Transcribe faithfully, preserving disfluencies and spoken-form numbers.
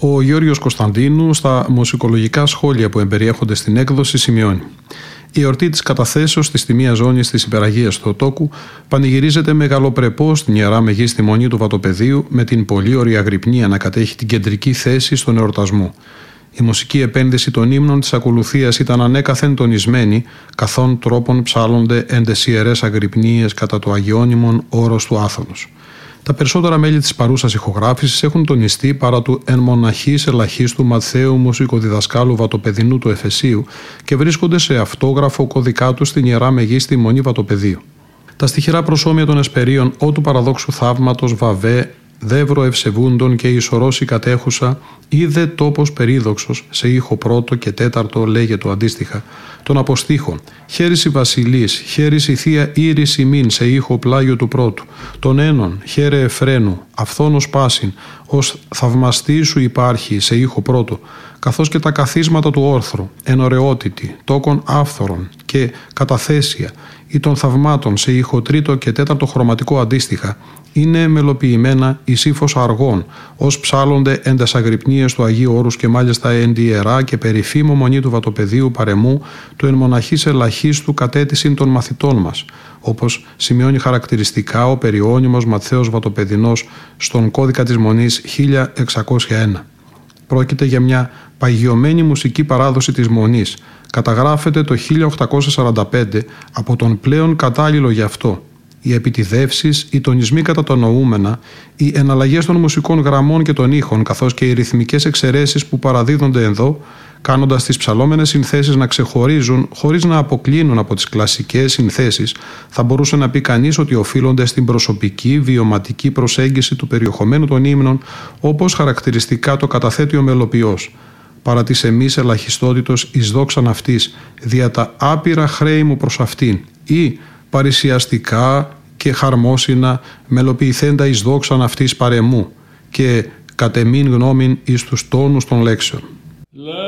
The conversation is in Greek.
Ο Γιώργος Κωνσταντίνου, στα μουσικολογικά σχόλια που εμπεριέχονται στην έκδοση, σημειώνει: η εορτή της καταθέσεως της τιμίας ζώνης της Υπεραγίας Θεοτόκου πανηγυρίζεται μεγαλοπρεπώς στην Ιερά Μεγίστη Μονή του Βατοπεδίου, με την πολύωρη Αγρυπνία να κατέχει την κεντρική θέση στον εορτασμό. Η μουσική επένδυση των ύμνων της ακολουθίας ήταν ανέκαθεν τονισμένη, καθόν τρόπον ψάλλονται εν τες ιερές Αγρυπνίες κατά το αγιώνυμον όρος του Άθωνος. Τα περισσότερα μέλη της παρούσας ηχογράφησης έχουν τονιστεί παρά του εν μοναχής ελαχίστου Ματθαίου μουσικοδιδασκάλου Βατοπεδινού του Εφεσίου και βρίσκονται σε αυτόγραφο κωδικά του στην Ιερά Μεγίστη Μονή Βατοπεδίου. Τα στιχηρά προσώμια των εσπερίων «Ω του παραδόξου θαύματος βαβέ, δεύρο ευσεβούντων και ισορώσει κατέχουσα, είδε τόπος περίδοξος», σε ήχο πρώτο και τέταρτο λέγεται αντίστοιχα, των αποστήχων «Χέρις η βασιλής, χέρις η θεία ήρης ημίν», σε ήχο πλάγιο του πρώτου, των ένων «Χέρε εφραίνου, αυθόνος πάσιν, ως θαυμαστή σου υπάρχει», σε ήχο πρώτο, καθώς και τα καθίσματα του όρθρου, «εν ωραιότητη, τόκον άφθορον» και «καταθέσια» ή των θαυμάτων, σε ήχο τρίτο και τέταρτο χρωματικό αντίστοιχα, είναι μελοποιημένα εις ύφος αργών, ως ψάλλονται εν τες Αγρυπνίες του Αγίου Όρους και μάλιστα εν τη Ιερά και περιφήμο Μονή του Βατοπεδίου παρεμού του εν μοναχής ελαχίστου κατέτησιν των μαθητών μας, όπως σημειώνει χαρακτηριστικά ο περιώνυμος Ματθαίος Βατοπεδινός στον κώδικα της Μονής χίλια εξακόσια ένα. Πρόκειται για μια παγιωμένη μουσική παράδοση της Μονής. Καταγράφεται το χίλια οκτακόσια σαράντα πέντε από τον πλέον κατάλληλο γι' αυτό. Οι επιτιδεύσεις, οι τονισμοί κατά τα νοούμενα, οι εναλλαγές των μουσικών γραμμών και των ήχων, καθώς και οι ρυθμικές εξαιρέσεις που παραδίδονται εδώ, κάνοντας τις ψαλόμενες συνθέσεις να ξεχωρίζουν χωρίς να αποκλίνουν από τις κλασικές συνθέσεις, θα μπορούσε να πει κανείς ότι οφείλονται στην προσωπική, βιωματική προσέγγιση του περιεχομένου των ύμνων, όπως χαρακτηριστικά το καταθέτει ο μελοποιός. Παρά της εμείς ελαχιστότητος εις δόξαν αυτής, δια τα άπειρα χρέη μου προς αυτήν, ή παρησιαστικά και χαρμόσυνα μελοποιηθέντα εις δόξαν αυτής παρεμού και κατ' εμήν γνώμην εις τους τόνους των λέξεων.